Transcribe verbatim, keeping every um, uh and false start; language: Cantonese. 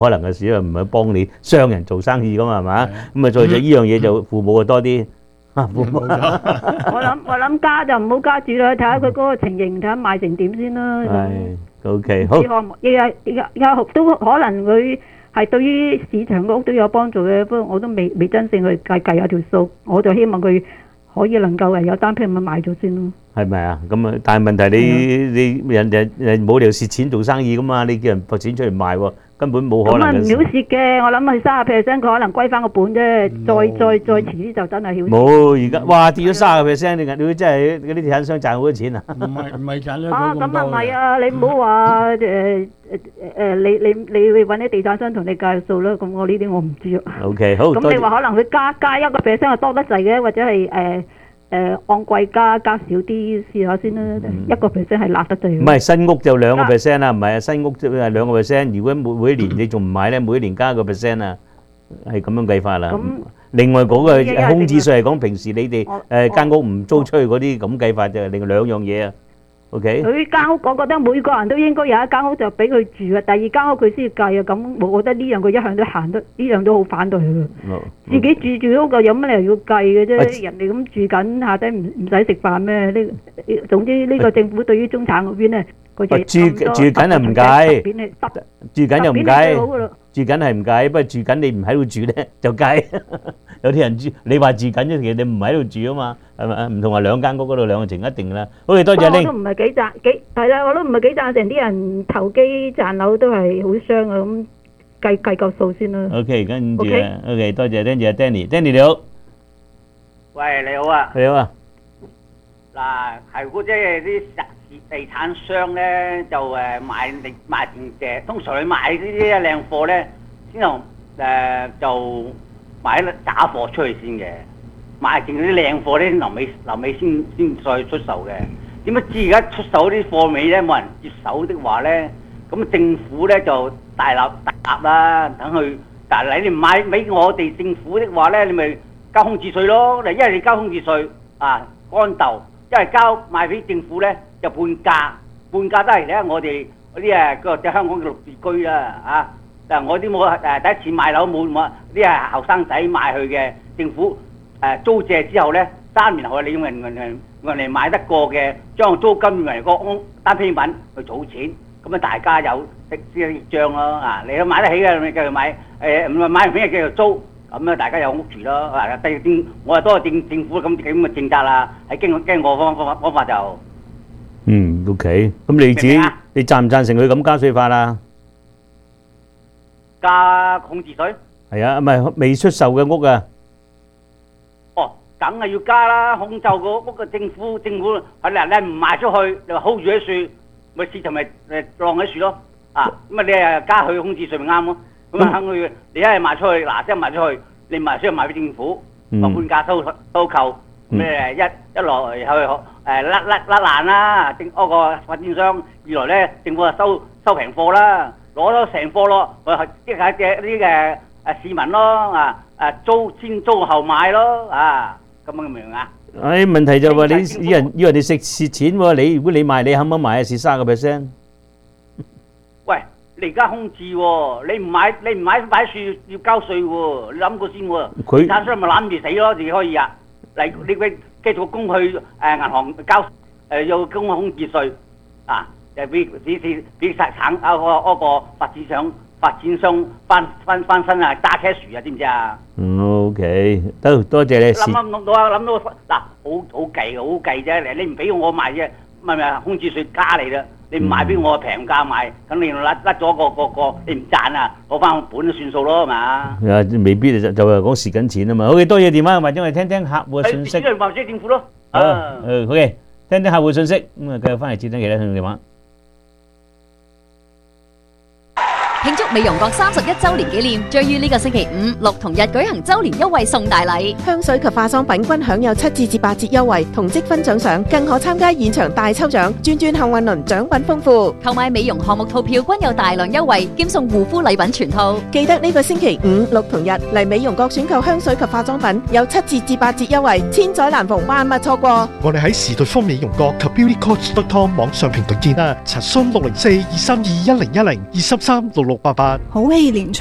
可能嘅事，因為唔係幫你商人做生意噶嘛，係嘛？咁啊，再就依樣嘢就父母啊多啲啊，父母。 我諗我諗加就唔好加住啦，睇下佢嗰個情形，睇下賣成點先啦。 係 OK 好。 呢項目亦係亦有都可能佢係對於市場嘅屋都有幫助嘅，不過我都未未真正去計計下條數，我就希望佢可以能夠係有單批咁賣咗先咯。 係咪啊？咁啊，但係問題你你人哋人冇理由蝕錢做生意噶嘛？你叫人撥錢出嚟賣喎，根本冇可能嘅。 咁啊唔曉蝕嘅，我諗佢三十 percent 佢可能歸翻個本啫，再再再遲啲就真係曉蝕。 冇而家哇跌咗三十 percent，你你真係嗰啲地產商賺好多錢啊！ 唔係唔係賺咗啊， 佢咁多咁啊唔係嘅。 啊！你唔好話誒誒誒，你你你會揾啲地產商同你計數啦。咁我呢啲我唔知啊。 OK 好，多謝。 咁你話可能佢加加一個 percent 係多得滯嘅，或者係誒誒按季加加少啲試下先啦。一個 percent 係辣得滯。 唔係新屋就兩個 percent 啦，唔係啊新屋即係兩個 percent。如果每每一年你仲唔買咧，每一年加一個 percent 啊，係咁樣計法啦。 咁另外嗰個一一係空置稅係講平時你哋我誒間屋唔租出去嗰啲咁計法就係另外兩樣嘢啊。OK。 佢間屋，我覺得每個人都應該有一間屋就俾佢住啊。第二間屋佢先計啊。咁我覺得呢樣佢一向都行得，呢樣都好反對佢。 好自己住住屋個有乜理由要計嘅啊啫？人哋咁住緊下低唔唔使食飯咩？呢總之呢個政府對於中產嗰邊咧，佢就啊住住緊係唔計邊係得住緊又唔邊係最好計， 噶啦。 住緊係唔計，不過住緊你唔喺度住咧就計。有啲人住，你話住緊啫，其實你唔喺度住啊嘛，係咪啊？唔同話兩間屋嗰度兩個情一定啦。好嘅，多謝你不過我都。唔係幾贊幾係啦，我都唔係幾贊成啲人投機賺樓都係好傷啊！咁計計夠數先啦。 OK，跟住 OK 啊，OK，多謝，跟住啊，Danny，Danny 你好， 喂，你好啊！ 你好啊， 嗱，係嗰即係啲地產商咧，就誒賣地賣定嘅，通常你賣呢啲靚貨咧，先同誒就買啲假貨出去先嘅，賣定嗰啲靚貨咧，臨尾臨尾先先再出售嘅。點不知而家出售啲貨尾咧冇人接手的話咧，咁政府咧就大立大立啦，等佢。但係你唔買俾我哋政府的話咧，你咪交空置稅咯。你一係你交空置稅啊，乾豆。因為交賣俾政府咧就半價，半價都係咧我哋嗰啲誒個即係香港嘅綠置居啦啊！但係我啲冇誒第一次買樓冇冇啲係後生仔買去嘅，政府誒租借之後咧三年後你用人人人人哋買得過嘅，將租金用嚟個單批文去儲錢，咁啊大家有識識益帳咯啊！你都買得起嘅咪繼續買，誒唔係買唔起繼續租。咁咧，大家有屋住咯。啊，第政我係多係政政府咁咁嘅政策啦，係經經過方方法方法就嗯，OK，咁你自己明唔明啊你贊唔贊成佢咁加稅法啊？ 加空置稅。 係啊，唔係未出售嘅屋啊， 哦，梗係要加啦！空就個屋個政府政府係嗱你唔賣出去，你話 hold 住喺樹，咪市場咪誒晾喺樹咯。啊，咁啊你誒加佢空置稅咪啱咯。咁啊肯佢你一係賣出去，嗱即係賣出去，你賣出去賣俾政府， 嗯話半價收收購，咁誒一一來去誒甩甩甩爛啦，政嗰個發展商；二來咧政府就收收平貨啦，攞咗成貨咯，咪即係嘅啲嘅誒市民咯啊誒租先租後買咯啊，咁樣明唔明啊？ 誒問題就話你政府啲人以為你食蝕錢喎，你如果你賣你肯唔肯賣啊？蝕三個 percent。 喂，你而家空置喎，你唔買你唔買擺樹要交稅喎，你諗過先喎。 佢地產商咪攬住死咯，自己可以啊。嚟你佢繼續供去誒銀行交誒要供空置稅啊，就俾俾俾俾曬產啊個嗰個發展商發展商翻翻翻身啊揸車樹啊，知唔知啊？ 嗯，OK，得多謝你。 諗諗諗到啊，諗到嗱，好好計好計啫。你唔俾我賣啫，咪咪空置稅加你啦。你唔賣俾我平價賣，咁你甩甩咗個個個，你唔賺啊，攞翻本都算數咯，係嘛？ 啊，未必就就係講蝕緊錢啊嘛。好嘅，多謝電話，或者我哋聽聽客戶嘅信息。 誒，呢兩政府咯。 好， 啊， 誒，好嘅，聽聽客戶信息，咁啊，繼續翻嚟接聽其他聽眾電話。 慶祝美容閣三十一週年紀念，將於呢個星期五、六同日舉行週年優惠送大禮。 香水及化妝品均享有七至至八折優惠，同積分獎賞，更可參加現場大抽獎，轉轉幸運輪，獎品豐富。 購買美容項目套票均有大量優惠，兼送護膚禮品全套。 記得呢個星期五、六同日嚟美容閣選購香水及化妝品，有七折至八折優惠，千載難逢，萬勿錯過。 我哋喺時代豐美容閣及 beauty coach dot com 網上平台見啦，查詢六零四二三二一零一零二三三六六六八八。 好戲連